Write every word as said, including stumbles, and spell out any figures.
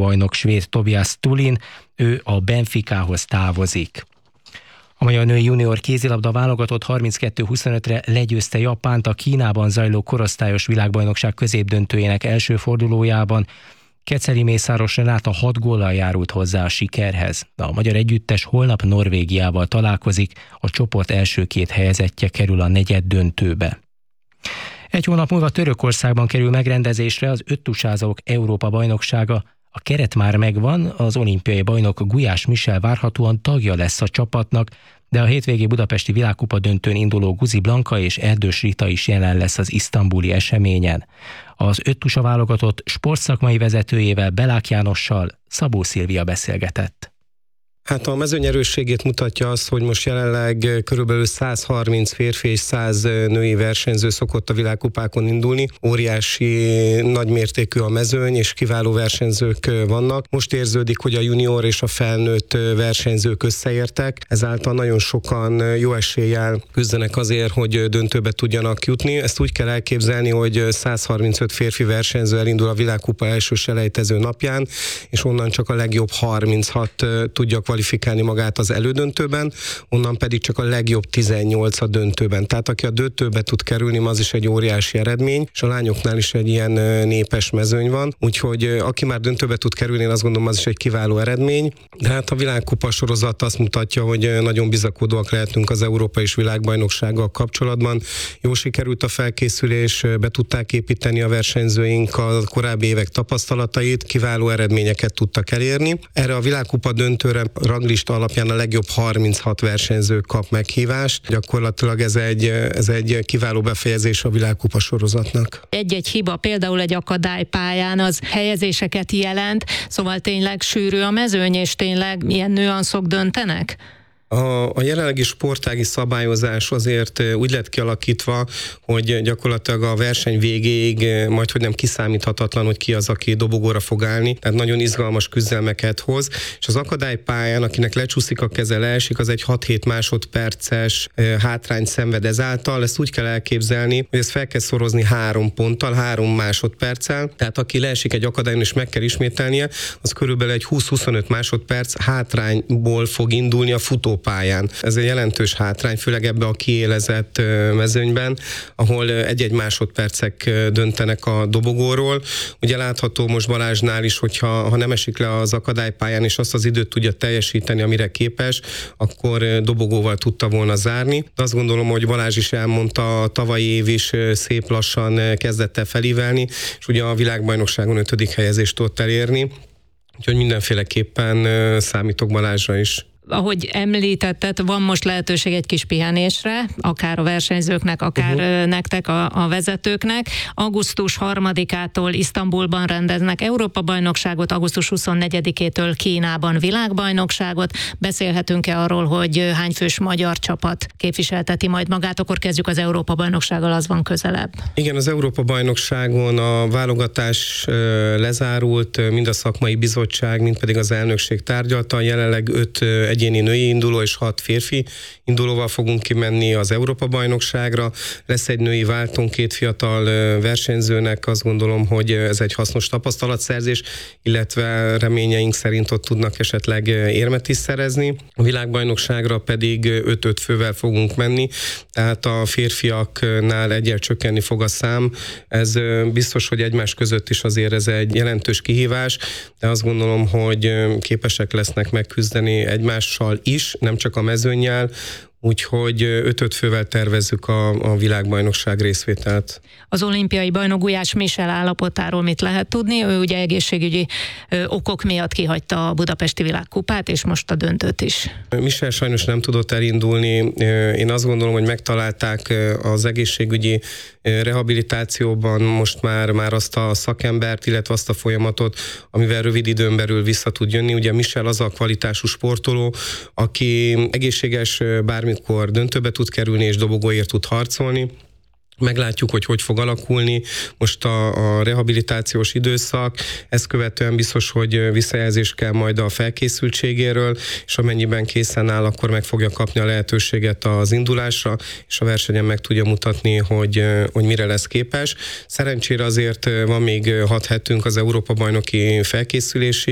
világbajnok svéd Tobias Thulin, ő a Benficához távozik. A magyar női junior kézilabda válogatott harminckettő huszonötre legyőzte Japánt a Kínában zajló korosztályos világbajnokság középdöntőjének első fordulójában. Keceli Mészáros Renáta hat góllal járult hozzá a sikerhez. A magyar együttes holnap Norvégiával találkozik, a csoport első két helyezettje kerül a negyed döntőbe. Egy hónap múlva Törökországban kerül megrendezésre az öttusázók Európa-bajnoksága. A keret már megvan, az olimpiai bajnok Gulyás Michel várhatóan tagja lesz a csapatnak, de a hétvégi budapesti világkupa döntőn induló Guzi Blanka és Erdős Rita is jelen lesz az isztambuli eseményen. Az öttusa válogatott sportszakmai vezetőjével, Belák Jánossal Szabó Szilvia beszélgetett. Hát a mezőny erősségét mutatja az, hogy most jelenleg körülbelül száz harminc férfi és száz női versenyző szokott a világkupákon indulni. Óriási nagymértékű a mezőny, és kiváló versenyzők vannak. Most érződik, hogy a junior és a felnőtt versenyzők összeértek, ezáltal nagyon sokan jó eséllyel küzdenek azért, hogy döntőbe tudjanak jutni. Ezt úgy kell elképzelni, hogy száz harmincöt férfi versenyző elindul a világkupa első selejtező napján, és onnan csak a legjobb harminchat tudja kvalifikálni magát az elődöntőben, onnan pedig csak a legjobb tizennyolc a döntőben. Tehát aki a döntőbe tud kerülni, az is egy óriási eredmény, és a lányoknál is egy ilyen népes mezőny van, úgyhogy aki már döntőbe tud kerülni, én azt gondolom, az is egy kiváló eredmény. De hát a világkupa sorozat azt mutatja, hogy nagyon bizakodóak lehetünk az Európa és világbajnoksággal kapcsolatban. Jó sikerült a felkészülés, be tudták építeni a versenyzőink a korábbi évek tapasztalatait, kiváló eredményeket tudtak elérni. Erre a világkupa döntőre ranglista alapján a legjobb harminchat versenyző kap meghívást. Gyakorlatilag ez egy, ez egy kiváló befejezés a világkupa sorozatnak. Egy-egy hiba, például egy akadálypályán az helyezéseket jelent, szóval tényleg sűrű a mezőny, és tényleg ilyen nüanszok döntenek? A, a jelenlegi sportági szabályozás azért úgy lett kialakítva, hogy gyakorlatilag a verseny végéig majdhogy nem kiszámíthatatlan, hogy ki az, aki dobogóra fog állni. Tehát nagyon izgalmas küzdelmeket hoz, és az akadálypályán, akinek lecsúszik a keze, leesik, az egy hat-hét másodperces hátrányt szenved ezáltal. Ezt úgy kell elképzelni, hogy ezt fel kell szorozni három ponttal, három másodperccel. Tehát aki leesik egy akadályon és meg kell ismételnie, az körülbelül egy húsz-huszonöt másodperc hátrányból fog indulni a futó pályán. Ez egy jelentős hátrány, főleg ebbe a kiélezett mezőnyben, ahol egy-egy másodpercek döntenek a dobogóról. Ugye látható most Balázsnál is, hogyha ha nem esik le az akadálypályán, és azt az időt tudja teljesíteni, amire képes, akkor dobogóval tudta volna zárni. De azt gondolom, hogy Balázs is elmondta, a tavalyi év is szép lassan kezdett el felívelni, és ugye a világbajnokságon ötödik helyezést tudott elérni. Úgyhogy mindenféleképpen számítok Balázsra is. Ahogy említetted, van most lehetőség egy kis pihenésre, akár a versenyzőknek, akár uh-huh. nektek, a, a vezetőknek. augusztus harmadikától Isztambulban rendeznek Európa-bajnokságot, augusztus huszonnegyedikétől Kínában világbajnokságot. Beszélhetünk-e arról, hogy hány fős magyar csapat képviselteti majd magát? Akkor kezdjük az Európa-bajnoksággal, az van közelebb. Igen, az Európa-bajnokságon a válogatás lezárult, mind a szakmai bizottság, mind pedig az elnökség tárgyalta. Jelenleg öt egyéni női induló és hat férfi indulóval fogunk kimenni az Európa-bajnokságra. Lesz egy női váltón két fiatal versenyzőnek, azt gondolom, hogy ez egy hasznos tapasztalatszerzés, illetve reményeink szerint ott tudnak esetleg érmet is szerezni. A világbajnokságra pedig öt-öt fővel fogunk menni, tehát a férfiaknál egyel csökkenni fog a szám. Ez biztos, hogy egymás között is azért ez egy jelentős kihívás, de azt gondolom, hogy képesek lesznek megküzdeni egymással is, nem csak a mezőnnyel, úgyhogy öt-öt fővel tervezzük a, a világbajnokság részvételt. Az olimpiai bajnok Gulyás Michel állapotáról mit lehet tudni? Ő ugye egészségügyi ö, okok miatt kihagyta a budapesti világkupát, és most a döntőt is. Michel sajnos nem tudott elindulni. Én azt gondolom, hogy megtalálták az egészségügyi rehabilitációban most már, már azt a szakembert, illetve azt a folyamatot, amivel rövid időn belül vissza tud jönni. Ugye Michel az a kvalitású sportoló, aki egészséges, bármikor döntőbe tud kerülni, és dobogóért tud harcolni. Meglátjuk, hogy hogy fog alakulni most a, a rehabilitációs időszak. Ezt követően biztos, hogy visszajelzés kell majd a felkészültségéről, és amennyiben készen áll, akkor meg fogja kapni a lehetőséget az indulásra, és a versenyen meg tudja mutatni, hogy, hogy mire lesz képes. Szerencsére azért van még hat hetünk az Európa-bajnoki felkészülésig,